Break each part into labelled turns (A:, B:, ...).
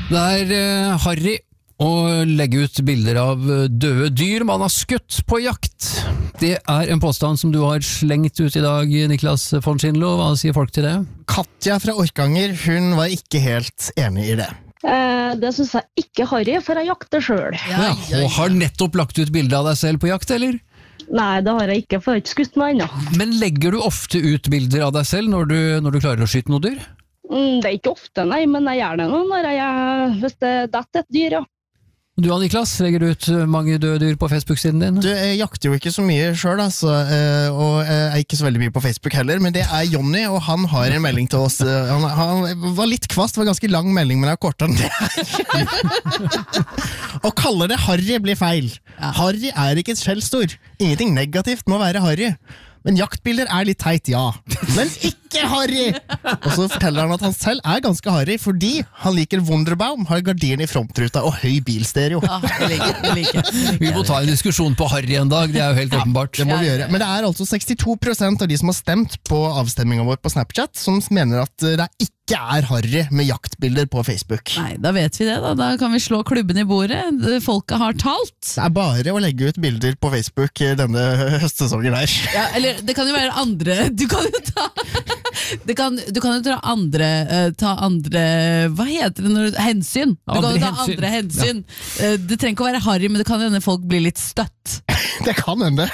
A: Det Harry å legge ut bilder av døde dyr man har skutt på jakt. Det en påstand som du har slengt ut I dag, Niklas von Schindlo. Hva sier folk til det?
B: Katja fra Orkanger, hun var ikke helt enig I det.
C: Det synes jeg ikke Harry, for jeg jakter selv.
A: Ja, og har nettopp lagt ut bilder av deg selv på jakt, eller?
C: Nei, det har jeg ikke, for jeg har ikke skutt meg ennå.
A: Men legger du ofte ut bilder av deg selv når du klarer å skyte noe dyr?
C: Det ikke ofte, nei, men jeg gjør det nå hvis det detter et dyr, ja.
A: Du, Niklas, legger du ut mange døde dyr på Facebook-siden din?
B: Du, jeg jakter jo ikke så mye selv, altså, og jeg ikke så veldig mye på Facebook heller, men det Jonny, og han har en melding til oss. Han var litt kvast, det var en ganske lang melding, men jeg har kortet den det Å kalle det Harry blir feil. Ja. Harry ikke et skjellsord. Ingenting negativt må være Harry. Men jaktbilder litt teit, ja. Men ikke Harry! Og så forteller han at han selv ganske Harry, fordi han liker Wunderbaum, har gardiner I frontruta og høy bilstereo.
D: Ja, jeg liker.
A: Vi må ta en diskusjon på Harry en dag, det jo helt åpenbart.
B: Det må vi gjøre. Men det altså 62% av de som har stemt på avstemmingen vår på Snapchat, som mener at det ikke Harry med jaktbilder på Facebook.
D: Nei, da vet vi det da. Da kan vi slå klubben I bordet. Folket har talt.
B: Det bare å legge ut bilder på Facebook denne høstsesongen her.
D: Ja, eller det kan jo være andre. Du kan jo ta du kan jo ta andre hva heter det når hensyn? Du kan jo ta andre hensyn. Ja. Det trenger ikke å være Harry, men det kan hende folk blir litt støtt.
B: Det kan hende.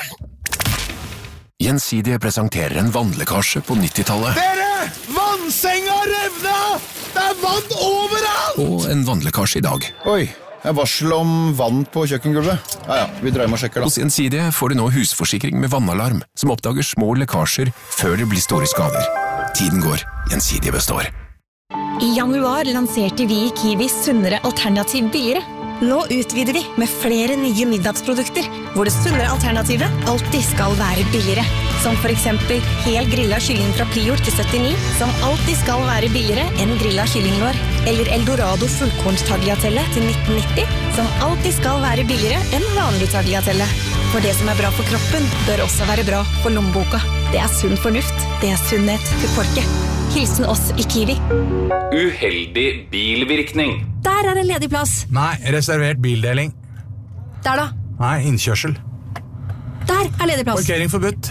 E: Gjensidige presenterer en vannlekkasje på 90-tallet.
F: Dere! Vannsenga revna! Det vann overalt!
E: Og en vannlekkasje I dag.
G: Oi, varsel om vann på kjøkkengulvet. Ja, vi drar hjem og sjekker da.
E: Hos Gjensidige får du nå husforsikring med vannalarm, som oppdager små lekkasjer før det blir store skader. Tiden går, Gjensidige består.
H: I januar lanserte vi I Kiwi sunnere alternativ billigere. Nå utvider vi med flere nye middagsprodukter, hvor det sunnere alternativet alltid skal være billigere. Som for eksempel hel grillet kylling fra Prior til 79, som alltid skal være billigere enn grillet kyllinglår. Eller Eldorado fullkornstagliatelle til 1990, som alltid skal være billigere enn vanlig tagliatelle. For det som bra for kroppen, bør også være bra for lommeboka. Det sunn fornuft, det sunnhet til folket. Hilsen oss I Kiwi.
I: Uheldig bilvirkning.
H: Der en ledig plass.
F: Nei, reservert bildeling.
H: Der da?
F: Nei, innkjørsel.
H: Der ledig plass.
F: Parkering forbudt.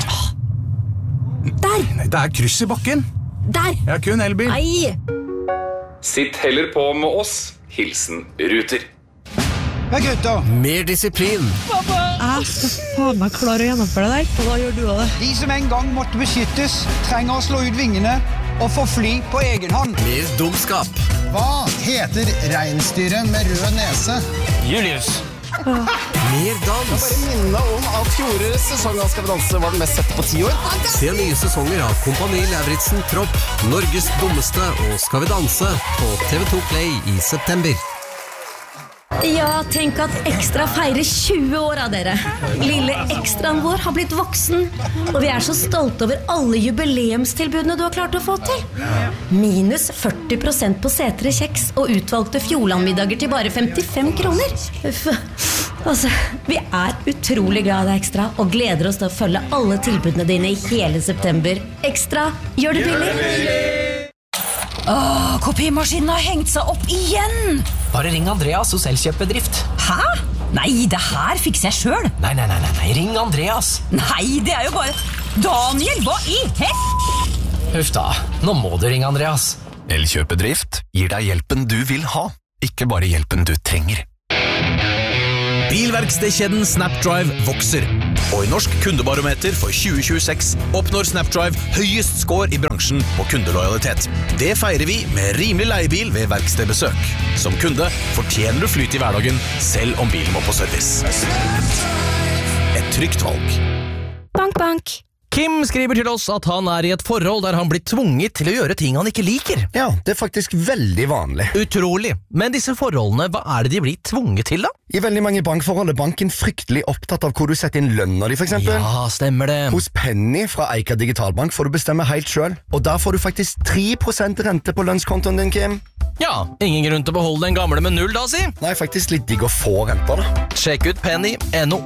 H: Der.
F: Nei, det kryss I bakken.
H: Der.
F: Jeg har kun elbil.
H: Nei.
I: Sitt heller på med oss. Hilsen Ruter.
F: Hei gutter.
A: Mer disiplin.
H: Pappa. Jeg skal faen meg klare å gjennomføre det der. Og da gjør du det.
F: De som en gang måtte beskyttes, trenger å slå ut vingene og få fly på egen hånd.
A: Mer dumskap.
B: Hva heter reinsdyret med rød nese?
F: Julius.
A: Mer dans.
B: Bare minne om at fjorårets sesong av Skal vi danse var den mest sette på 10 år.
A: Se nye sesonger av Kompani Lauritzen Tropp, Norges dummeste og Skal vi danse på TV2 Play I september.
H: Ja, tenk at Ekstra feirer 20 år av dere. Lille ekstraen vår har blitt voksen, og vi så stolte over alle jubileumstilbudene du har klart å få til. Minus 40% på setere kjeks og utvalgte Fjordlandmiddager til bare 55 kroner. Uff. Altså, vi utrolig glad i deg Ekstra, og gleder oss til å følge alle tilbudene dine I hele september. Ekstra, gjør det billig!
J: Kopimaskinen har hengt seg opp igjen!
K: Bare ring Andreas hos Elkjøpbedrift.
J: Hæ? Nei, det her fikser jeg selv.
K: Nei, ring Andreas.
J: Nei, det jo bare... Daniel, hva I hett?
K: Huff da, nå må du ringe Andreas.
E: Elkjøpedrift gir deg hjelpen du vil ha, ikke bare hjelpen du trenger.
L: Bilverkstedkjeden Snapdrive vokser, og I Norsk kundebarometer for 2026 oppnår Snapdrive høyest score I bransjen på kundelojalitet. Det feirer vi med rimelig leiebil ved verkstedbesøk. Som kunde fortjener du flyt I hverdagen, selv om bilen må på service. Et trygt valg.
H: Bank, bank.
L: Kim skriver til oss at han I et forhold der han blir tvunget til å gjøre ting han ikke liker.
M: Ja, det faktisk veldig vanlig.
L: Utrolig. Men disse forholdene, hva det de blir tvunget til da?
M: I veldig mange bankforhold banken fryktelig opptatt av hvor du setter inn lønner I for eksempel.
L: Ja, stemmer det.
M: Hos Penny fra Eika Digitalbank får du bestemme helt selv, og der får du faktisk 3% rente på lønnskontoen din, Kim.
L: Ja, ingen grunn til å beholde den gamle med 0 da, si.
M: Nei, faktisk litt digg å få renter da.
L: Sjekk ut Penny.no.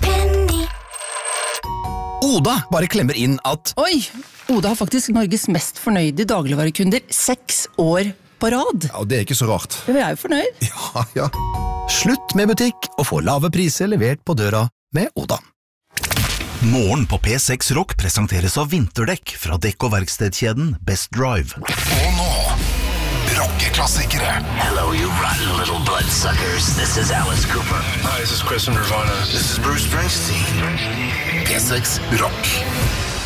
N: Oda bare klemmer inn at
O: Oi, Oda har faktisk Norges mest fornøyde dagligvarekunder 6 år på rad.
N: Ja, og det er ikke så rart.
O: Vi er jo fornøyd.
N: Ja. Slutt med butikk og få lave priser levert på døra med Oda.
L: Morgen på P6 Rock presenteres av vinterdekk fra dekk- og verkstedkjeden Best Drive.
P: Og nå, rockeklassikere.
Q: Hello, you rotten little bloodsuckers. This is Alice Cooper.
R: Hi, this is Chris from Nirvana.
P: This is Bruce Springsteen. P6 Rock.